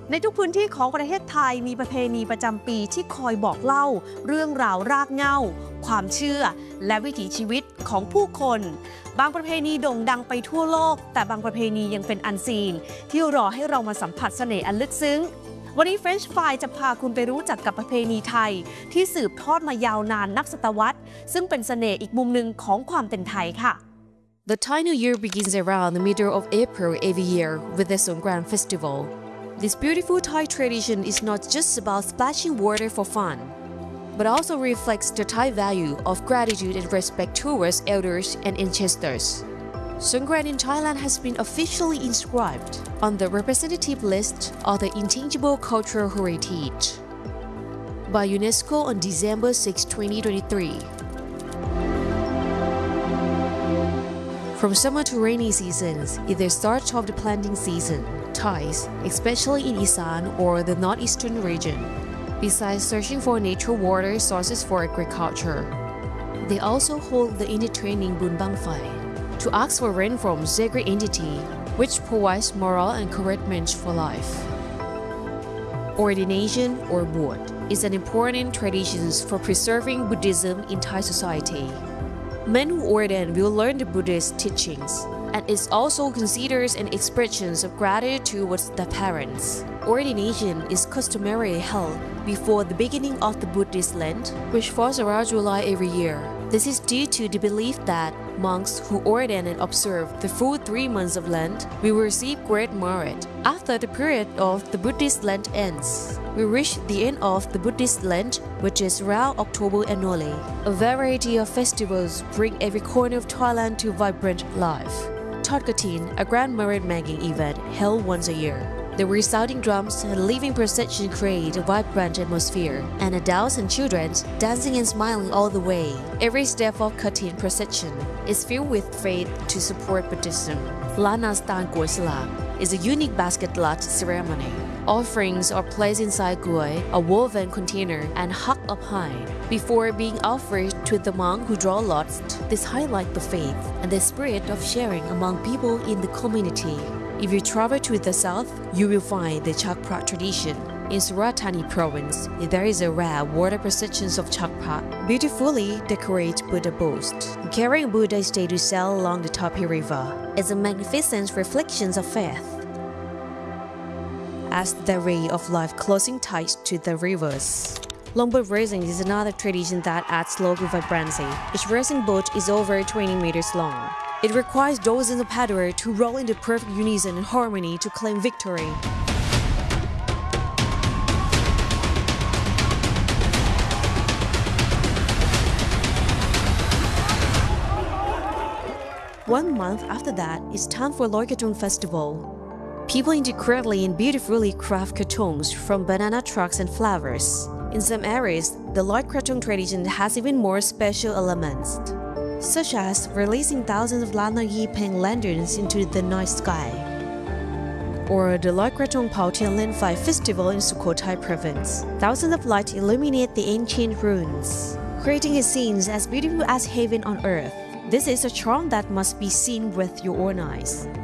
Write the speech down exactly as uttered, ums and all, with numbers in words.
ในทุกพื้นที่ของประเทศไทยมีประเพณีประจำปีที่คอยบอกเล่าเรื่องราวรากเหง้าความเชื่อและวิถีชีวิตของผู้คนบางประเพณีโด่งดังไปทั่วโลกแต่บางประเพณียังเป็นอันซีนที่รอให้เรามาสัมผัสเสน่ห์อันลึกซึ้งวันนี้ French Fry จะพาคุณไปรู้จักกับประเพณีไทยที่สืบทอดมายาวนานนับศตวรรษซึ่งเป็นเสน่ห์อีกมุมหนึ่งของความเป็นไทยค่ะ The Thai New Year begins around the middle of April every year with the Songkran Festival. This beautiful Thai tradition is not just about splashing water for fun, but also reflects the Thai value of gratitude and respect towards elders and ancestors. Songkran in Thailand has been officially inscribed on the representative list of the Intangible Cultural Heritage by UNESCO on December sixth, twenty twenty-three. From summer to rainy seasons is the start of the planting season. Thais, especially in Isan or the northeastern region, besides searching for natural water sources for agriculture, they also hold the entertaining Bun Bang Phai to ask for rain from sacred entity, which provides moral encouragement for life. Ordination or Bot is an important tradition for preserving Buddhism in Thai society. Men who ordain will learn the Buddhist teachings, and is also considered an expression of gratitude towards the parents. Ordination is customarily held before the beginning of the Buddhist Lent, which falls around July every year. This is due to the belief that monks who ordain and observe the full three months of Lent will receive great merit. After the period of the Buddhist Lent ends, we reach the end of the Buddhist Lent, which is around October annually. A variety of festivals bring every corner of Thailand to vibrant life. Thot Katin, a grand merit-making event held once a year. The resounding drums and living procession create a vibrant atmosphere, and adults and children dancing and smiling all the way. Every step of Katin procession is filled with faith to support Buddhism. Lanastan Goi Salak is a unique basket lot ceremony. Offerings are placed inside goi, a woven container, and hung up high before being offered to the monk who draw lots. This highlights the faith and the spirit of sharing among people in the community. If you travel to the south, you will find the Chak Prat tradition. In Surat Thani province, there is a rare water procession of Chak Prat, beautifully decorated Buddha boast, carrying Buddha statue sail along the Tapi River. It's a magnificent reflection of faith, as the ray of life closing ties to the rivers. Longboat racing is another tradition that adds local vibrancy. Each racing boat is over twenty meters long. It requires dozens of paddlers to roll in the perfect unison and harmony to claim victory. One month after that, it's time for Loi Krathong Festival. People intricately and beautifully craft krathongs from banana trunks and flowers. In some areas, the Loi Krathong tradition has even more special elements, such as releasing thousands of Lana Yi Peng lanterns into the night sky, or the Loi Krathong Pao Tian Len Phai Festival in Sukhothai province. Thousands of lights illuminate the ancient ruins, creating a scene as beautiful as heaven on earth. This is a charm that must be seen with your own eyes.